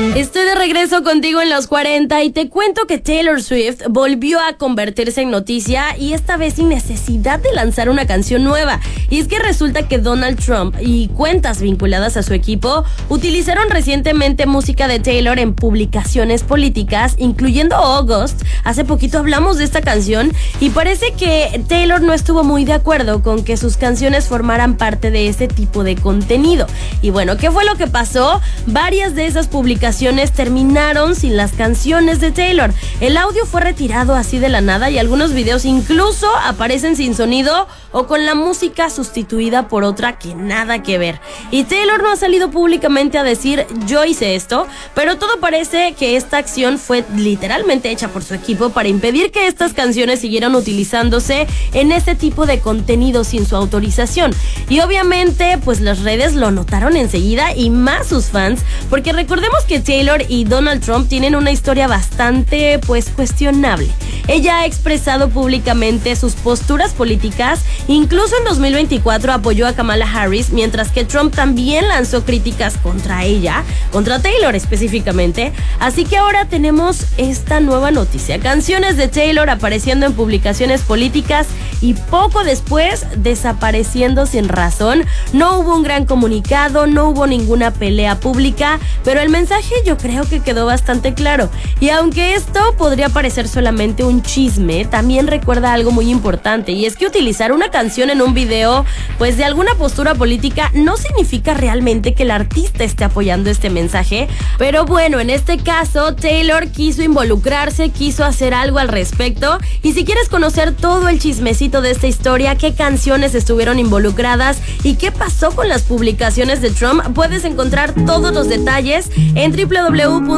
Estoy de regreso contigo en los 40 y te cuento que Taylor Swift volvió a convertirse en noticia y esta vez sin necesidad de lanzar una canción nueva. Y es que resulta que Donald Trump y cuentas vinculadas a su equipo utilizaron recientemente música de Taylor en publicaciones políticas, incluyendo August. Hace poquito hablamos de esta canción y parece que Taylor no estuvo muy de acuerdo con que sus canciones formaran parte de ese tipo de contenido. Y bueno, ¿qué fue lo que pasó? Varias de esas publicaciones terminaron sin las canciones de Taylor. El audio fue retirado así de la nada y algunos videos incluso aparecen sin sonido o con la música sustituida por otra que nada que ver. Y Taylor no ha salido públicamente a decir yo hice esto, pero todo parece que esta acción fue literalmente hecha por su equipo para impedir que estas canciones siguieran utilizándose en ese tipo de contenido sin su autorización. Y obviamente pues las redes lo notaron enseguida y más sus fans, porque recordemos que Taylor y Donald Trump tienen una historia bastante pues cuestionable. Ella ha expresado públicamente sus posturas políticas, incluso en 2024 apoyó a Kamala Harris, mientras que Trump también lanzó críticas contra ella, contra Taylor específicamente. Así que ahora tenemos esta nueva noticia: canciones de Taylor apareciendo en publicaciones políticas y poco después desapareciendo sin razón. No hubo un gran comunicado, no hubo ninguna pelea pública, pero el mensaje yo creo que quedó bastante claro. Y aunque esto podría parecer solamente un chisme, también recuerda algo muy importante, y es que utilizar una canción en un video pues de alguna postura política no significa realmente que el artista esté apoyando este mensaje. Pero bueno, en este caso Taylor quiso involucrarse, quiso hacer algo al respecto. Y si quieres conocer todo el chismecito de esta historia, qué canciones estuvieron involucradas y qué pasó con las publicaciones de Trump, puedes encontrar todos los detalles en www